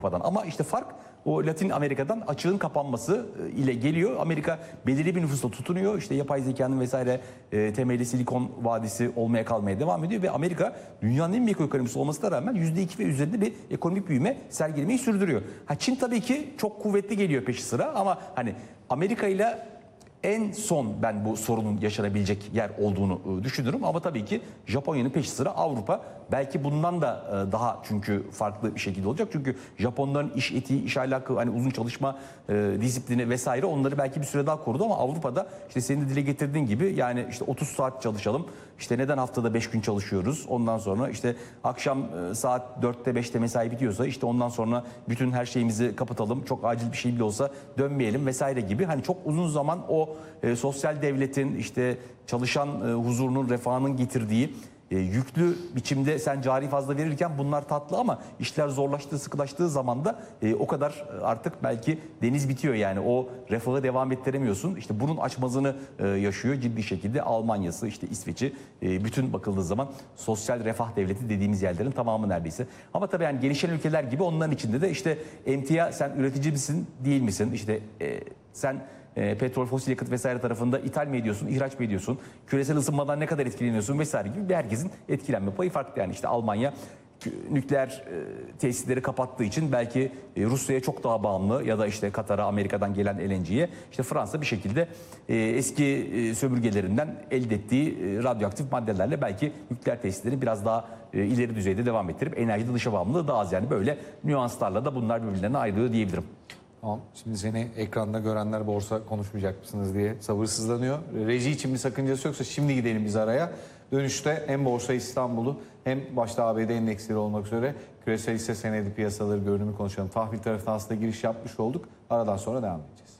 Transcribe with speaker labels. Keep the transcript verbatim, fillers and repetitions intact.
Speaker 1: Avrupa'dan. Ama işte fark o Latin Amerika'dan açığın kapanması ile geliyor. Amerika belirli bir nüfusla tutunuyor. İşte yapay zekanın vesaire e, temeli Silikon Vadisi olmaya kalmaya devam ediyor. Ve Amerika dünyanın en büyük ekonomisi olmasına rağmen yüzde iki ve üzerinde bir ekonomik büyüme sergilemeyi sürdürüyor. Ha, Çin tabii ki çok kuvvetli geliyor peşi sıra ama hani Amerika ile en son ben bu sorunun yaşanabilecek yer olduğunu düşünürüm. Ama tabii ki Japonya'nın peşi sıra Avrupa. Belki bundan da daha çünkü farklı bir şekilde olacak. Çünkü Japonların iş etiği, iş ahlakı, hani uzun çalışma e, disiplini vesaire onları belki bir süre daha korudu. Ama Avrupa'da işte senin de dile getirdiğin gibi yani işte otuz saat çalışalım. İşte neden haftada beş gün çalışıyoruz? Ondan sonra işte akşam e, saat dörtte beşte mesai bitiyorsa işte ondan sonra bütün her şeyimizi kapatalım. Çok acil bir şey bile olsa dönmeyelim vesaire gibi. Hani çok uzun zaman o e, sosyal devletin işte çalışan e, huzurunun, refahının getirdiği e, yüklü biçimde sen cari fazla verirken bunlar tatlı ama işler zorlaştığı, sıkılaştığı zaman da e, o kadar artık belki deniz bitiyor yani o refahı devam ettiremiyorsun. İşte bunun açmazını e, yaşıyor ciddi şekilde Almanya'sı, işte İsveç'i, e, bütün bakıldığı zaman sosyal refah devleti dediğimiz yerlerin tamamı neredeyse. Ama tabii yani gelişen ülkeler gibi onların içinde de işte emtia sen üretici misin, değil misin? İşte e, sen E, petrol, fosil yakıt vesaire tarafında ithal mi ediyorsun, ihraç mı ediyorsun, küresel ısınmadan ne kadar etkileniyorsun vesaire gibi bir herkesin etkilenme payı farklı. Yani işte Almanya nükleer e, tesisleri kapattığı için belki e, Rusya'ya çok daha bağımlı ya da işte Katar'a, Amerika'dan gelen L N G'ye, işte Fransa bir şekilde e, eski e, sömürgelerinden elde ettiği e, radyoaktif maddelerle belki nükleer tesisleri biraz daha e, ileri düzeyde devam ettirip enerjide dışa bağımlılığı daha az, yani böyle nüanslarla da bunlar birbirlerine ayrılıyor diyebilirim.
Speaker 2: Tamam. Şimdi seni ekranda görenler borsa konuşmayacak mısınız diye sabırsızlanıyor. Reji için bir sakıncası yoksa şimdi gidelim biz araya. Dönüşte hem Borsa İstanbul'u hem başta A B D endeksleri olmak üzere küresel hisse senedi piyasaları görünümü konuşalım. Tahvil tarafına aslında giriş yapmış olduk. Aradan sonra devam edeceğiz.